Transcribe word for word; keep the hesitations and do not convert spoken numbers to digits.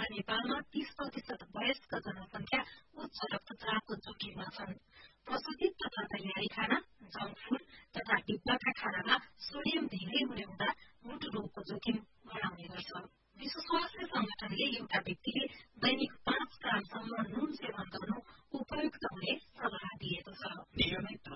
नेपालमा तीस प्रतिशत वयस्क जनसंख्या उच्च रक्तचापको जोखिममा छन्। प्रशोधित तथा तयारी खाना, जंक फूड तथा डिब्बाका खानामा सोडियम धेरै हुने हुँदा मुटु रोगको जोखिम बढाउने गर्छ। विश्व स्वास्थ्य संगठनले एउटा व्यक्तिले दैनिक